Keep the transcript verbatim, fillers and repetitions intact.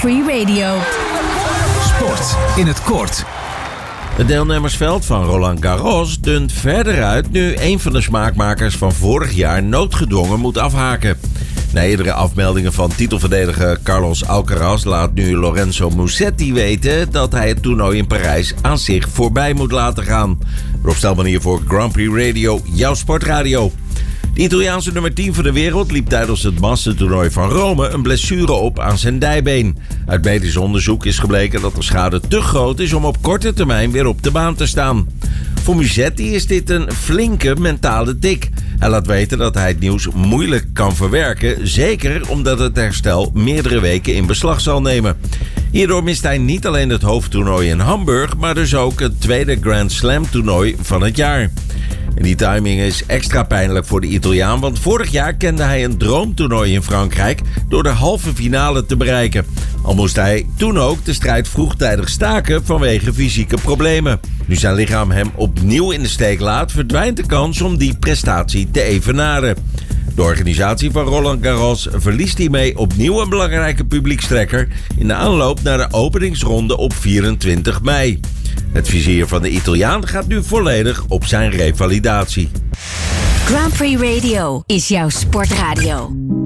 Prix Radio. Sport in het kort. Het deelnemersveld van Roland Garros dunt verder uit nu een van de smaakmakers van vorig jaar noodgedwongen moet afhaken. Na eerdere afmeldingen van titelverdediger Carlos Alcaraz laat nu Lorenzo Musetti weten dat hij het toernooi in Parijs aan zich voorbij moet laten gaan. Rob Stelman hier voor Grand Prix Radio, jouw sportradio. De Italiaanse nummer tien van de wereld liep tijdens het Mastertoernooi van Rome een blessure op aan zijn dijbeen. Uit medisch onderzoek is gebleken dat de schade te groot is om op korte termijn weer op de baan te staan. Voor Musetti is dit een flinke mentale tik. Hij laat weten dat hij het nieuws moeilijk kan verwerken, zeker omdat het herstel meerdere weken in beslag zal nemen. Hierdoor mist hij niet alleen het hoofdtoernooi in Hamburg, maar dus ook het tweede Grand Slam toernooi van het jaar. En die timing is extra pijnlijk voor de Italiaan, want vorig jaar kende hij een droomtoernooi in Frankrijk door de halve finale te bereiken. Al moest hij toen ook de strijd vroegtijdig staken vanwege fysieke problemen. Nu zijn lichaam hem opnieuw in de steek laat, verdwijnt de kans om die prestatie te evenaren. De organisatie van Roland Garros verliest hiermee opnieuw een belangrijke publiekstrekker in de aanloop naar de openingsronde op vierentwintig mei. Het vizier van de Italiaan gaat nu volledig op zijn revalidatie. Grand Prix Radio is jouw sportradio.